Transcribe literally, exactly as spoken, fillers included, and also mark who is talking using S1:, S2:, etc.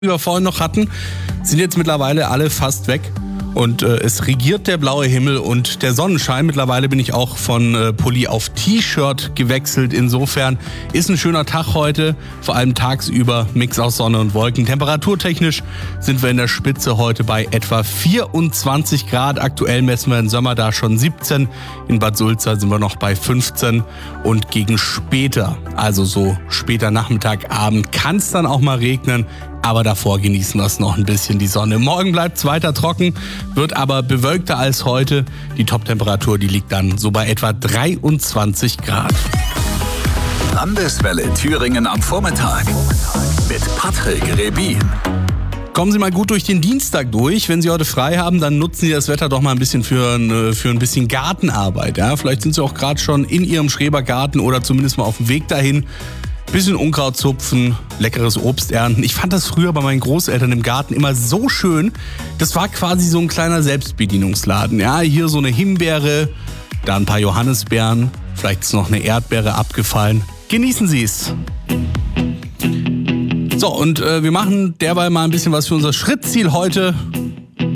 S1: die wir vorhin noch hatten, sind jetzt mittlerweile alle fast weg. Und äh, es regiert der blaue Himmel und der Sonnenschein. Mittlerweile bin ich auch von äh, Pulli auf T-Shirt gewechselt. Insofern ist ein schöner Tag heute, vor allem tagsüber, Mix aus Sonne und Wolken. Temperaturtechnisch sind wir in der Spitze heute bei etwa vierundzwanzig Grad. Aktuell messen wir in Sömmerda schon siebzehn. In Bad Sulza sind wir noch bei fünfzehn. Und gegen später, also so später Nachmittag, Abend, kann es dann auch mal regnen. Aber davor genießen wir es noch ein bisschen, die Sonne. Morgen bleibt es weiter trocken, wird aber bewölkter als heute. Die Toptemperatur, die liegt dann so bei etwa dreiundzwanzig Grad.
S2: Landeswelle Thüringen am Vormittag mit Patrick Rebin.
S1: Kommen Sie mal gut durch den Dienstag durch. Wenn Sie heute frei haben, dann nutzen Sie das Wetter doch mal ein bisschen für ein, für ein bisschen Gartenarbeit. Ja? Vielleicht sind Sie auch gerade schon in Ihrem Schrebergarten oder zumindest mal auf dem Weg dahin. Bisschen Unkraut zupfen, leckeres Obst ernten. Ich fand das früher bei meinen Großeltern im Garten immer so schön. Das war quasi so ein kleiner Selbstbedienungsladen. Ja, hier so eine Himbeere, da ein paar Johannisbeeren, vielleicht ist noch eine Erdbeere abgefallen. Genießen Sie es. So, und äh, wir machen derweil mal ein bisschen was für unser Schrittziel heute.